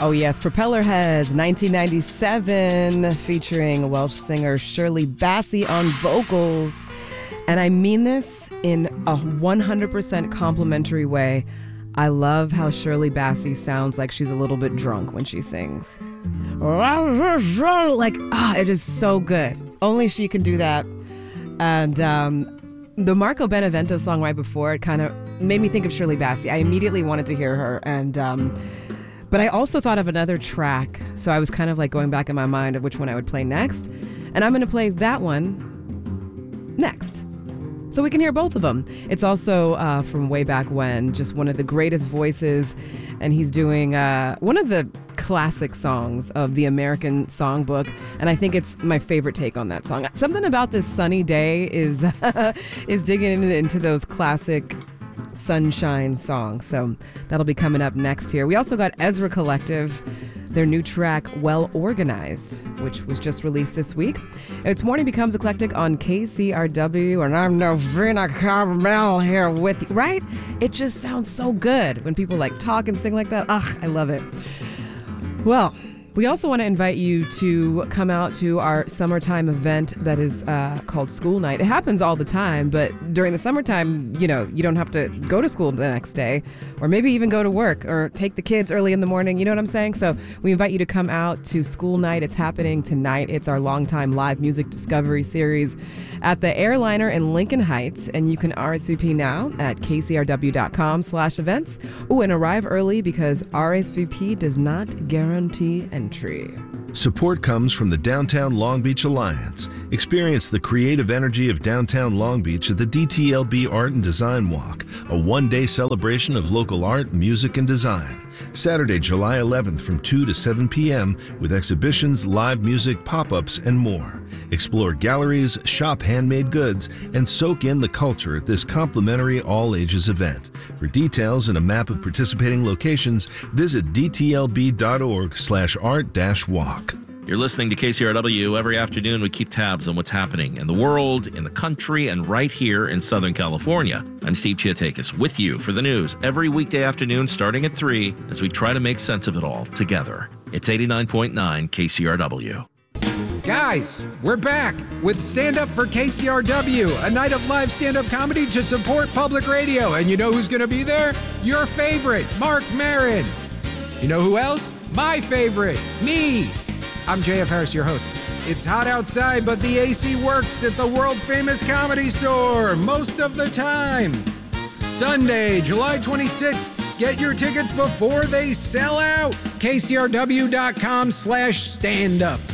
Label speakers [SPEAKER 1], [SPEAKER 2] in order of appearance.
[SPEAKER 1] Oh yes, Propellerheads, 1997, featuring Welsh singer Shirley Bassey on vocals. And I mean this in a 100% complimentary way. I love how Shirley Bassey sounds like she's a little bit drunk when she sings. Like, it is so good. Only she can do that. And the Marco Benevento song right before it kind of made me think of Shirley Bassey. I immediately wanted to hear her. And but I also thought of another track. So I was kind of like going back in my mind of which one I would play next. And I'm going to play that one next, so we can hear both of them. It's also from way back when, just one of the greatest voices. And he's doing one of the classic songs of the American Songbook. And I think it's my favorite take on that song. Something about this sunny day is digging into those classic sunshine songs. So that'll be coming up next here. We also got Ezra Collective, their new track, Well Organized, which was just released this week. It's Morning Becomes Eclectic on KCRW, and I'm Novena Carmel here with you, right? It just sounds so good when people like talk and sing like that. I love it. Well, we also want to invite you to come out to our summertime event that is called School Night. It happens all the time, but during the summertime, you don't have to go to school the next day, or maybe even go to work or take the kids early in the morning. You know what I'm saying? So we invite you to come out to School Night. It's happening tonight. It's our longtime live music discovery series at the Airliner in Lincoln Heights, and you can RSVP now at kcrw.com/events. And arrive early because RSVP does not guarantee entry.
[SPEAKER 2] Support comes from the Downtown Long Beach Alliance. Experience the creative energy of downtown Long Beach at the DTLB Art and Design Walk, a one-day celebration of local art, music, and design. Saturday, July 11th from 2 to 7 p.m. with exhibitions, live music, pop-ups, and more. Explore galleries, shop handmade goods, and soak in the culture at this complimentary all-ages event. For details and a map of participating locations, visit dtlb.org/art-walk.
[SPEAKER 3] You're listening to KCRW. Every afternoon, we keep tabs on what's happening in the world, in the country, and right here in Southern California. I'm Steve Chiatakis with you for the news every weekday afternoon starting at 3 as we try to make sense of it all together. It's 89.9 KCRW.
[SPEAKER 4] Guys, we're back with Stand Up for KCRW, a night of live stand-up comedy to support public radio. And you know who's going to be there? Your favorite, Mark Maron. You know who else? My favorite, me. I'm JF Harris, your host. It's hot outside, but the AC works at the world-famous Comedy Store most of the time. Sunday, July 26th. Get your tickets before they sell out. KCRW.com/stand-up.